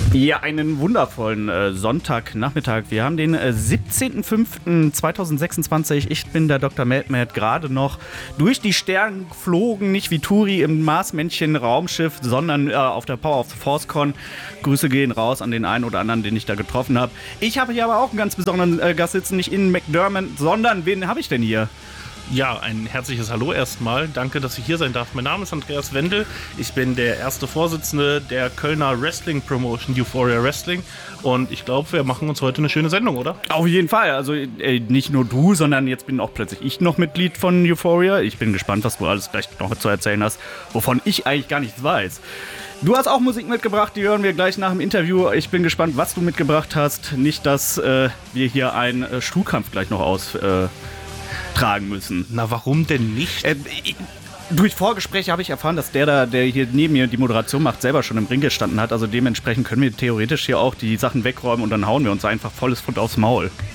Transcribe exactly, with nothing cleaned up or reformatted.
Ja, einen wundervollen äh, Sonntagnachmittag. Wir haben den äh, siebzehnten fünften zweitausendsechsundzwanzig. Ich bin der Doktor Mad gerade noch durch die Sterne geflogen, nicht wie Turi im Marsmännchen-Raumschiff, sondern äh, auf der Power of the Force-Con. Grüße gehen raus an den einen oder anderen, den ich da getroffen habe. Ich habe hier aber auch einen ganz besonderen äh, Gast sitzen, nicht Ian McDermott, sondern wen habe ich denn hier? Ja, ein herzliches Hallo erstmal. Danke, dass ich hier sein darf. Mein Name ist Andreas Wendel. Ich bin der erste Vorsitzende der Kölner Wrestling Promotion Euphoria Wrestling. Und ich glaube, wir machen uns heute eine schöne Sendung, oder? Auf jeden Fall. Also äh, nicht nur du, sondern jetzt bin auch plötzlich ich noch Mitglied von Euphoria. Ich bin gespannt, was du alles gleich noch zu erzählen hast, wovon ich eigentlich gar nichts weiß. Du hast auch Musik mitgebracht, die hören wir gleich nach dem Interview. Ich bin gespannt, was du mitgebracht hast. Nicht, dass äh, wir hier einen äh, Stuhlkampf gleich noch aus... Äh, tragen müssen. Na, warum denn nicht? Äh, ich, durch Vorgespräche habe ich erfahren, dass der da, der hier neben mir die Moderation macht, selber schon im Ring gestanden hat. Also dementsprechend können wir theoretisch hier auch die Sachen wegräumen und dann hauen wir uns einfach volles Fund aufs Maul.